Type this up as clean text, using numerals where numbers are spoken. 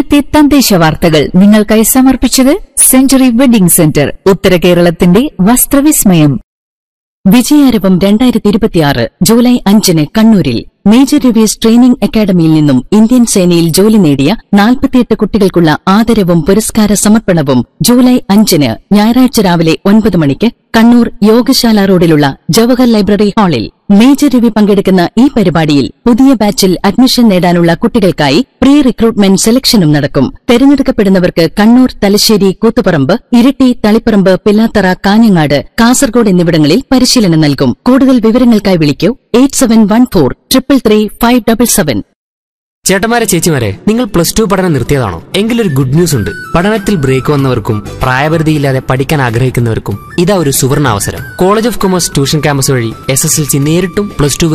ഇന്നത്തെ തദ്ദേശ വാർത്തകൾ നിങ്ങൾക്കായി സമർപ്പിച്ചത് സെഞ്ചുറി വെഡിംഗ് സെന്റർ, ഉത്തര കേരളത്തിന്റെ വസ്ത്രവിസ്മയം. വിജയാരവം 2026 ജൂലൈ 5 കണ്ണൂരിൽ മേജർ രവീസ് ട്രെയിനിംഗ് അക്കാദമിയിൽ നിന്നും ഇന്ത്യൻ സേനയിൽ ജോലി നേടിയ 48 കുട്ടികൾക്കുള്ള ആദരവും പുരസ്കാര സമർപ്പണവും ജൂലൈ 5 ഞായറാഴ്ച രാവിലെ 9 മണിക്ക് കണ്ണൂർ യോഗശാല റോഡിലുള്ള ജവഹർ ലൈബ്രറി ഹാളിൽ. മേജർ രവി പങ്കെടുക്കുന്ന ഈ പരിപാടിയിൽ പുതിയ ബാച്ചിൽ അഡ്മിഷൻ നേടാനുള്ള കുട്ടികൾക്കായി പ്രീ റിക്രൂട്ട്മെന്റ് സെലക്ഷനും നടക്കും. തെരഞ്ഞെടുക്കപ്പെടുന്നവർക്ക് കണ്ണൂർ, തലശ്ശേരി, കൂത്തുപറമ്പ്, ഇരിട്ടി, തളിപ്പറമ്പ്, പിലാത്തറ, കാഞ്ഞങ്ങാട്, കാസർഗോഡ് എന്നിവിടങ്ങളിൽ പരിശീലനം നൽകും. കൂടുതൽ വിവരങ്ങൾക്കായി വിളിക്കൂ 8714333577. ചേട്ടന്മാരെ, ചേച്ചിമാരെ, നിങ്ങൾ +2 പഠനം നിർത്തിയതാണോ? എങ്കിലൊരു ഗുഡ് ന്യൂസ് ഉണ്ട്. പഠനത്തിൽ ബ്രേക്ക് വന്നവർക്കും പ്രായപരിധിയില്ലാതെ പഠിക്കാൻ ആഗ്രഹിക്കുന്നവർക്കും ഇതാ ഒരു സുവർണ അവസരം. College of commerce tuition campus വഴി SSLC നേരിട്ടും +2